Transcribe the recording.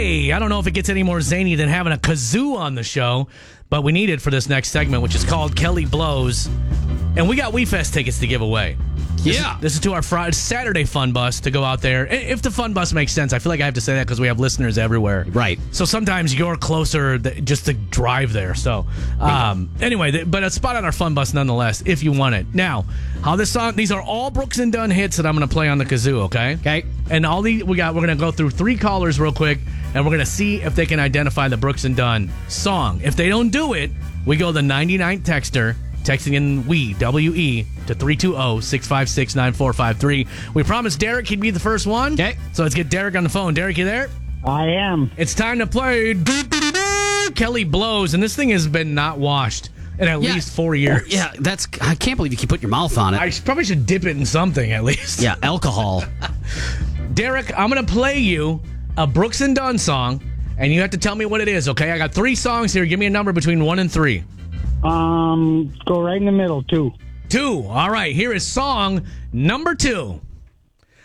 Hey, I don't know if it gets any more zany than having a kazoo on the show, but we need it for this next segment, which is called Kelly Blows. And we got WeFest tickets to give away. This is to our Saturday fun bus to go out there. If the fun bus makes sense, I feel like I have to say that because we have listeners everywhere. Right. So sometimes you're closer just to drive there. So anyway, but a spot on our fun bus nonetheless, if you want it. Now, these are all Brooks and Dunn hits that I'm going to play on the kazoo, okay? Okay. And we're going to go through 3 callers real quick, and we're going to see if they can identify the Brooks and Dunn song. If they don't do it, we go the 99 texter. Texting in W-E, to 320-656-9453. We promised Derek he'd be the first one. Okay. So let's get Derek on the phone. Derek, you there? I am. It's time to play Kelly Blows, and this thing has been not washed in at least 4 years. Yeah, I can't believe you keep putting your mouth on it. I probably should dip it in something at least. Yeah, alcohol. Derek, I'm going to play you a Brooks and Dunn song, and you have to tell me what it is, okay? I got 3 songs here. Give me a number between 1 and 3. Go right in the middle, 2. 2. All right. Here is song number 2.